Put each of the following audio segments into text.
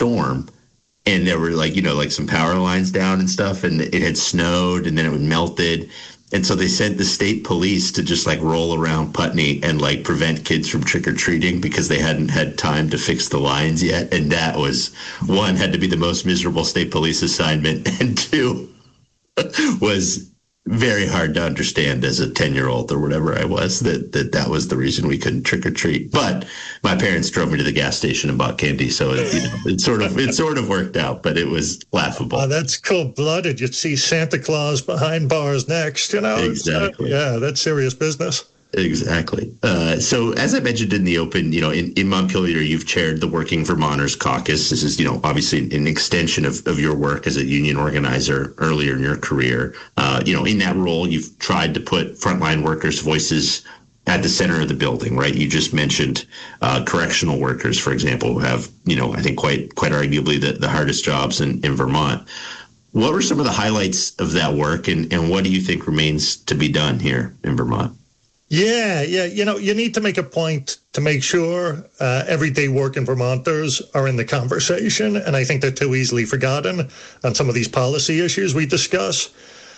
storm, and there were like some power lines down and stuff, and it had snowed, and then it melted. And so they sent the state police to just roll around Putney and prevent kids from trick-or-treating because they hadn't had time to fix the lines yet. And that was, one, had to be the most miserable state police assignment, and two, was very hard to understand as a 10-year-old or whatever I was, that was the reason we couldn't trick or treat. But my parents drove me to the gas station and bought candy, so it sort of worked out, but it was laughable. Oh, that's cold-blooded. You'd see Santa Claus behind bars next, Exactly. Yeah, that's serious business. Exactly. So as I mentioned in the open, in Montpelier, you've chaired the Working Vermonters Caucus. This is, obviously an extension of your work as a union organizer earlier in your career. In that role, you've tried to put frontline workers' voices at the center of the building, right? You just mentioned correctional workers, for example, who have, I think quite arguably the hardest jobs in Vermont. What were some of the highlights of that work, and what do you think remains to be done here in Vermont? Yeah. You need to make a point to make sure everyday working Vermonters are in the conversation, and I think they're too easily forgotten on some of these policy issues we discuss.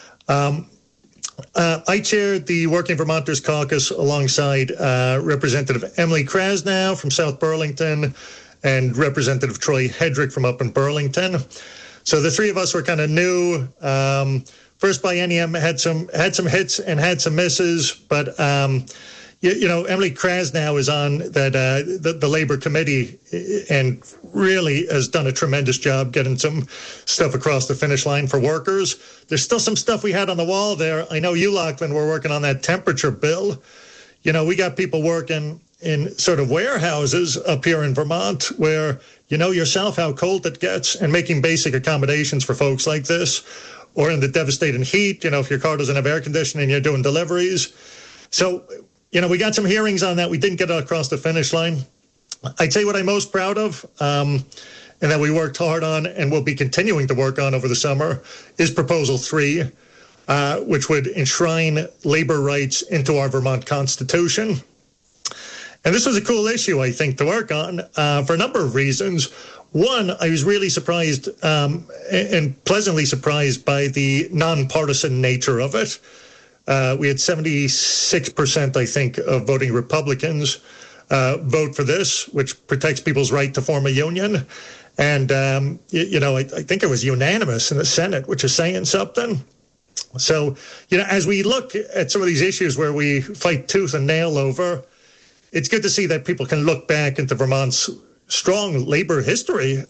I chaired the Working Vermonters Caucus alongside Representative Emily Krasnow from South Burlington and Representative Troy Hedrick from up in Burlington. So the three of us were kind of new. First biennium had some hits and had some misses, but Emily Krasnow is on the Labor Committee and really has done a tremendous job getting some stuff across the finish line for workers. There's still some stuff we had on the wall there. I know you, Lachlan, were working on that temperature bill. We got people working in sort of warehouses up here in Vermont where you know yourself how cold it gets, and making basic accommodations for folks like this. Or in the devastating heat, if your car doesn't have air conditioning, you're doing deliveries. So, we got some hearings on that. We didn't get it across the finish line. I'd say what I'm most proud of, and that we worked hard on and will be continuing to work on over the summer, is Proposal 3, which would enshrine labor rights into our Vermont Constitution. And this was a cool issue, I think, to work on for a number of reasons. One, I was really surprised and pleasantly surprised by the nonpartisan nature of it. We had 76%, I think, of voting Republicans vote for this, which protects people's right to form a union. And, I think it was unanimous in the Senate, which is saying something. So, as we look at some of these issues where we fight tooth and nail over, it's good to see that people can look back into Vermont's strong labor history.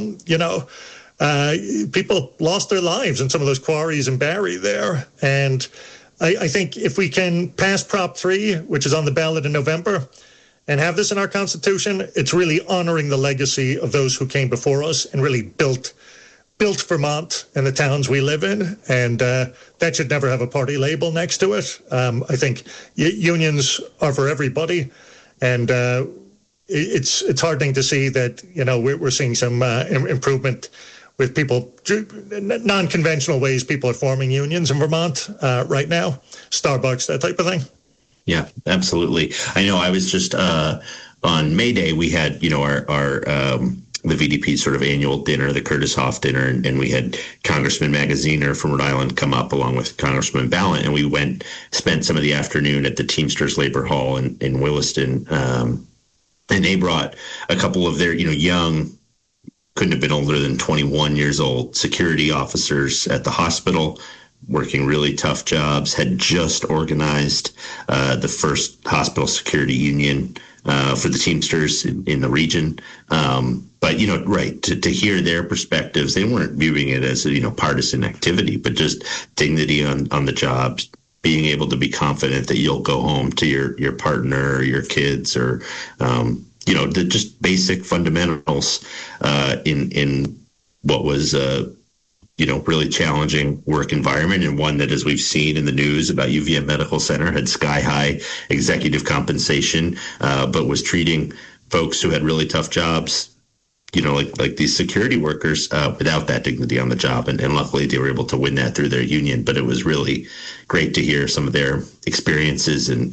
People lost their lives in some of those quarries in Barrie there. And I think if we can pass Prop 3, which is on the ballot in November, and have this in our Constitution, it's really honoring the legacy of those who came before us and really built Vermont and the towns we live in. And that should never have a party label next to it. I think unions are for everybody. And it's heartening to see that, we're seeing some improvement with people, non-conventional ways people are forming unions in Vermont right now, Starbucks, that type of thing. Yeah, absolutely. I know I was just on May Day, we had, the VDP sort of annual dinner, the Curtis Hoff dinner, and we had Congressman Magaziner from Rhode Island come up along with Congressman Ballant, and we spent some of the afternoon at the Teamsters Labor Hall in Williston, and they brought a couple of their, young, couldn't have been older than 21 years old, security officers at the hospital, working really tough jobs, had just organized the first hospital security union for the Teamsters in the region. But, right, to hear their perspectives, they weren't viewing it as a, partisan activity, but just dignity on the jobs, being able to be confident that you'll go home to your partner or your kids or, the just basic fundamentals in what was, really challenging work environment, and one that, as we've seen in the news about UVM Medical Center, had sky-high executive compensation, but was treating folks who had really tough jobs like these security workers without that dignity on the job. And luckily they were able to win that through their union. But it was really great to hear some of their experiences and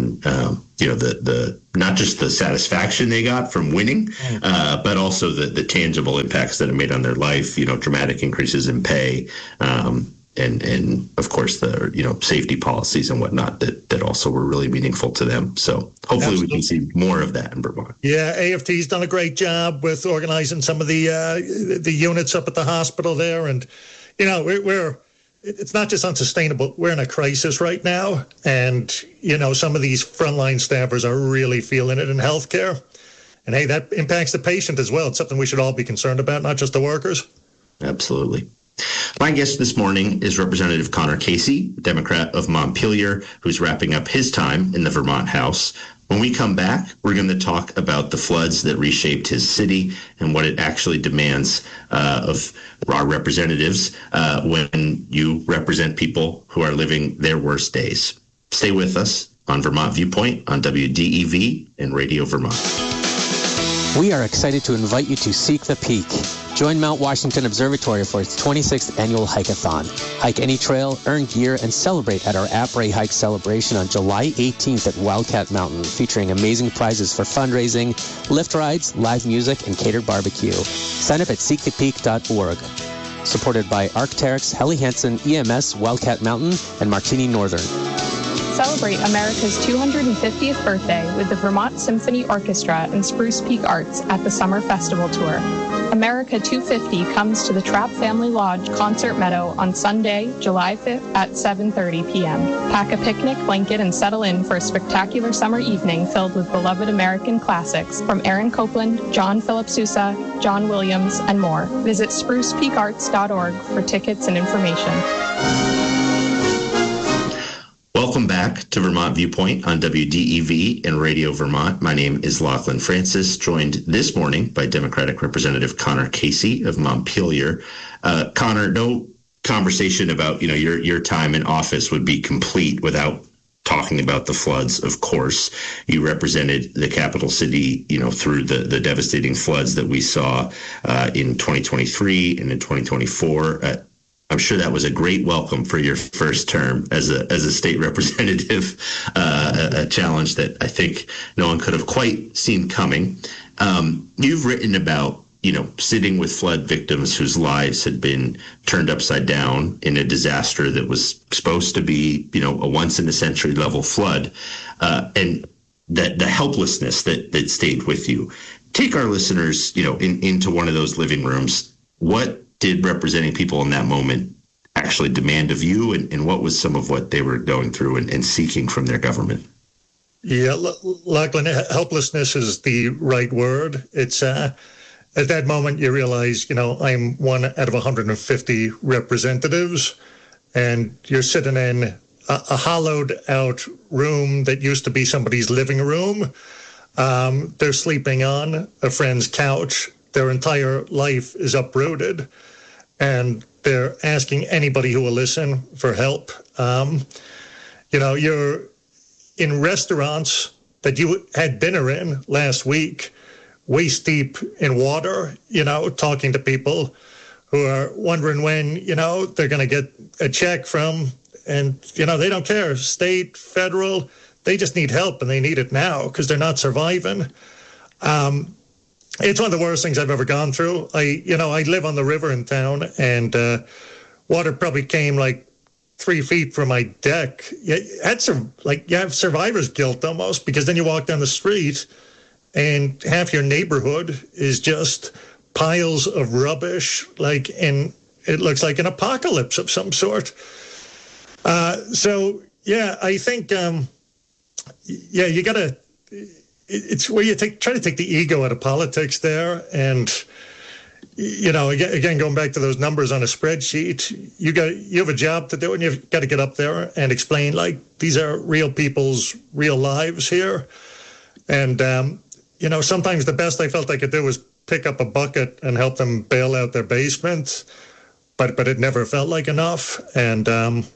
the not just the satisfaction they got from winning, but also the tangible impacts that it made on their life, dramatic increases in pay, and of course the safety policies and whatnot that also were really meaningful to them. So hopefully we can see more of that in Vermont. Yeah, AFT's done a great job with organizing some of the units up at the hospital there, and it's not just unsustainable. We're in a crisis right now, and some of these frontline staffers are really feeling it in healthcare, and hey, that impacts the patient as well. It's something we should all be concerned about, not just the workers. Absolutely. My guest this morning is Representative Connor Casey, Democrat of Montpelier, who's wrapping up his time in the Vermont House. When we come back, we're going to talk about the floods that reshaped his city and what it actually demands of our representatives when you represent people who are living their worst days. Stay with us on Vermont Viewpoint on WDEV and Radio Vermont. We are excited to invite you to Seek the Peak. Join Mount Washington Observatory for its 26th annual hike-a-thon. Hike any trail, earn gear, and celebrate at our Après Hike celebration on July 18th at Wildcat Mountain, featuring amazing prizes for fundraising, lift rides, live music, and catered barbecue. Sign up at seekthepeak.org. Supported by Arc'teryx, Helly Hansen, EMS, Wildcat Mountain, and Martini Northern. Celebrate America's 250th birthday with the Vermont Symphony Orchestra and Spruce Peak Arts at the Summer Festival Tour. America 250 comes to the Trapp Family Lodge Concert Meadow on Sunday, July 5th at 7:30 p.m. Pack a picnic blanket and settle in for a spectacular summer evening filled with beloved American classics from Aaron Copland, John Philip Sousa, John Williams, and more. Visit sprucepeakarts.org for tickets and information. Welcome back to Vermont Viewpoint on WDEV and Radio Vermont. My name is Lachlan Francis, joined this morning by Democratic Representative Connor Casey of Montpelier. Connor, no conversation about your time in office would be complete without talking about the floods. Of course, you represented the capital city, through the devastating floods that we saw in 2023 and in 2024. I'm sure that was a great welcome for your first term as a state representative, a challenge that I think no one could have quite seen coming. You've written about, sitting with flood victims whose lives had been turned upside down in a disaster that was supposed to be, a once in a century level flood, and that the helplessness that stayed with you. Take our listeners, into one of those living rooms. What did representing people in that moment actually demand of you, and what was some of what they were going through and seeking from their government? Yeah, Lachlan, helplessness is the right word. It's at that moment you realize, I'm one out of 150 representatives, and you're sitting in a hollowed out room that used to be somebody's living room. They're sleeping on a friend's couch. Their entire life is uprooted, and they're asking anybody who will listen for help. You're in restaurants that you had dinner in last week, waist deep in water, talking to people who are wondering when, they're going to get a check from, and, they don't care, state, federal, they just need help, and they need it now because they're not surviving. It's one of the worst things I've ever gone through. I live on the river in town, and water probably came like 3 feet from my deck. You have survivor's guilt almost, because then you walk down the street and half your neighborhood is just piles of rubbish, it looks like an apocalypse of some sort. I think, you got to, it's where you try to take the ego out of politics there. And, again, going back to those numbers on a spreadsheet, you have a job to do, and you've got to get up there and explain, these are real people's real lives here. And, sometimes the best I felt I could do was pick up a bucket and help them bail out their basement, but it never felt like enough. And,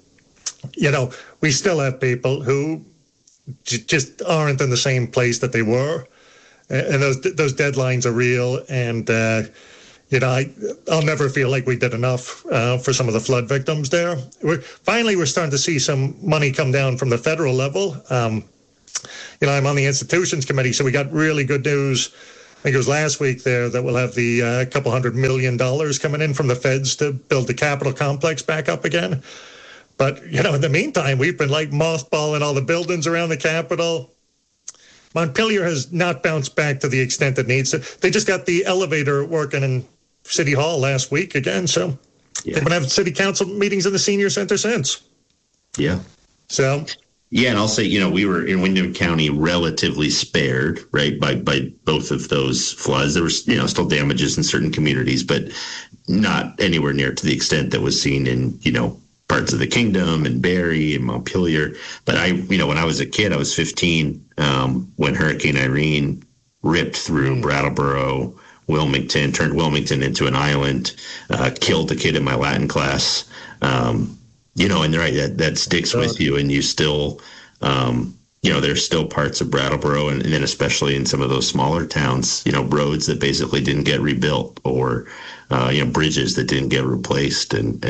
we still have people who just aren't in the same place that they were. and those deadlines are real. And I'll never feel like we did enough for some of the flood victims there. We're starting to see some money come down from the federal level. I'm on the institutions committee, so we got really good news. I think it was last week there that we'll have the couple $100 million coming in from the feds to build the Capitol complex back up again. But, in the meantime, we've been like mothballing all the buildings around the Capitol. Montpelier has not bounced back to the extent it needs to. They just got the elevator working in City Hall last week again. So they've been having city council meetings in the senior center since. Yeah. So. Yeah, and I'll say, we were in Windham County relatively spared, right, by both of those floods. There was, still damages in certain communities, but not anywhere near to the extent that was seen in, parts of the Kingdom and Barrie and Montpelier. But when I was a kid, I was 15 when Hurricane Irene ripped through Brattleboro, Wilmington, turned Wilmington into an island, killed a kid in my Latin class. And right, that sticks with you, and you still, there's still parts of Brattleboro, and then especially in some of those smaller towns, roads that basically didn't get rebuilt, or bridges that didn't get replaced, and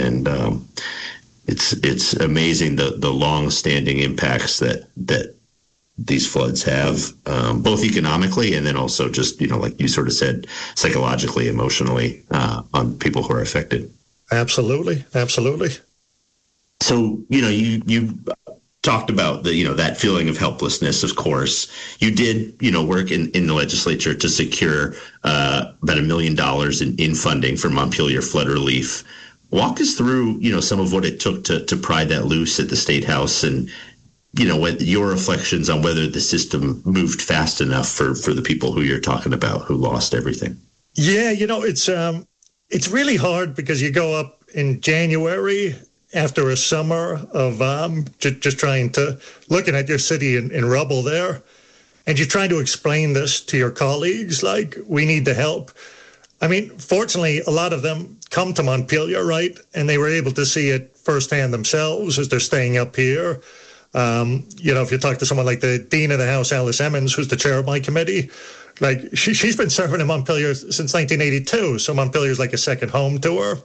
it's amazing the long-standing impacts that these floods have, both economically and then also just like you sort of said, psychologically, emotionally, on people who are affected. Absolutely. So, you talked about that feeling of helplessness, of course. You did, work in the legislature to secure about $1 million in funding for Montpelier flood relief. Walk us through, some of what it took to pry that loose at the State House, and, what your reflections on whether the system moved fast enough for the people who you're talking about who lost everything. Yeah, it's really hard because you go up in January after a summer of just trying to, looking at your city in rubble there, and you're trying to explain this to your colleagues, like, we need to help. I mean, fortunately, a lot of them come to Montpelier, right? And they were able to see it firsthand themselves as they're staying up here. If you talk to someone like the Dean of the House, Alice Emmons, who's the chair of my committee, like, she's been serving in Montpelier since 1982, so Montpelier's like a second home to her.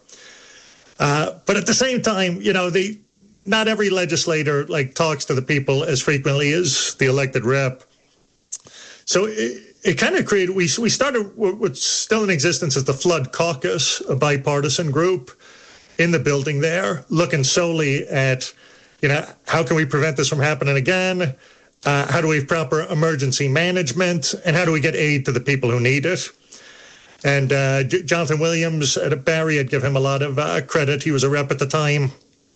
But at the same time, not every legislator talks to the people as frequently as the elected rep. So it kind of created, we started what's still in existence as the Flood Caucus, a bipartisan group in the building there, looking solely at, how can we prevent this from happening again? How do we have proper emergency management? And how do we get aid to the people who need it? And Jonathan Williams at Barrie, I'd give him a lot of credit. He was a rep at the time.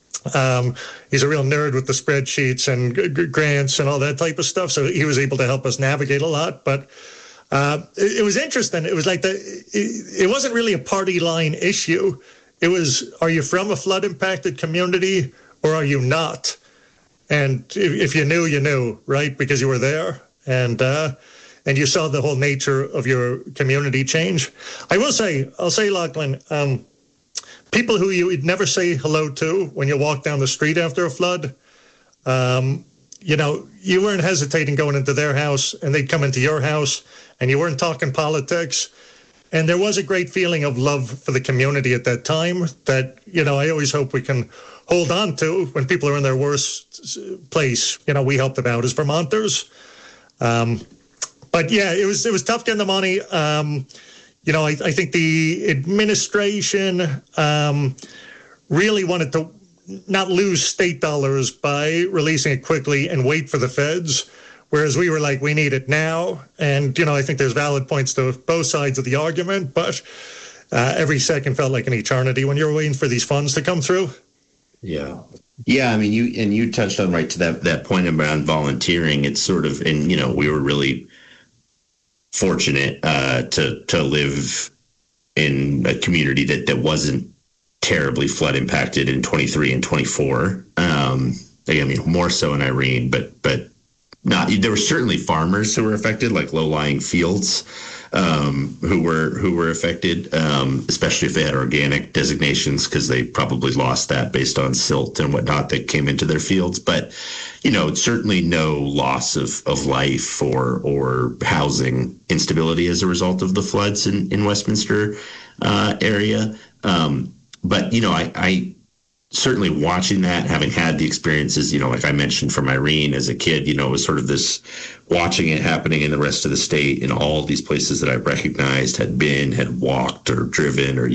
He's a real nerd with the spreadsheets and grants and all that type of stuff. So he was able to help us navigate a lot. But it was interesting. It was like it wasn't really a party line issue. It was, are you from a flood impacted community or are you not? And if you knew, you knew, right? Because you were there. And you saw the whole nature of your community change. I'll say, Lachlan, people who you would never say hello to when you walk down the street after a flood, you weren't hesitating going into their house, and they'd come into your house, and you weren't talking politics. And there was a great feeling of love for the community at that time that, I always hope we can hold on to when people are in their worst place. We help them out as Vermonters. But yeah, it was tough getting the money. I think the administration really wanted to not lose state dollars by releasing it quickly and wait for the feds, whereas we were like, we need it now. And, I think there's valid points to both sides of the argument, but every second felt like an eternity when you were waiting for these funds to come through. Yeah. Yeah, I mean, you touched on right to that point around volunteering. It's sort of, and, we were really fortunate to live in a community that wasn't terribly flood impacted in 23 and 24. More so in Irene, but not. There were certainly farmers who were affected, like low-lying fields. who were affected, especially if they had organic designations, because they probably lost that based on silt and whatnot that came into their fields. But, certainly no loss of life or housing instability as a result of the floods in Westminster area. But, I certainly watching that, having had the experiences, like I mentioned from Irene as a kid, it was sort of this watching it happening in the rest of the state in all these places that I recognized, had walked or driven or,